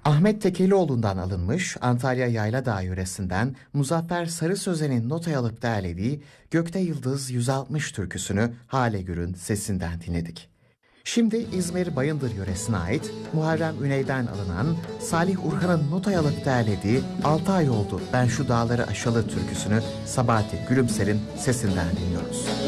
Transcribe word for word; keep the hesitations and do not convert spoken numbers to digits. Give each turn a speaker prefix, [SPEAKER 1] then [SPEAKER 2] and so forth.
[SPEAKER 1] Ahmet Tekelioğlu'ndan alınmış Antalya Yayladağ yöresinden Muzaffer Sarı Sözen'in notaya alıp derlediği Gökte Yıldız yüz altmış türküsünü Hale Gür'ün sesinden dinledik. Şimdi İzmir Bayındır yöresine ait Muharrem Üney'den alınan Salih Urhan'ın notaya alıp derlediği Altı Ay Oldu Ben Şu Dağları Aşalı türküsünü Sabahattin Gülümser'in sesinden dinliyoruz.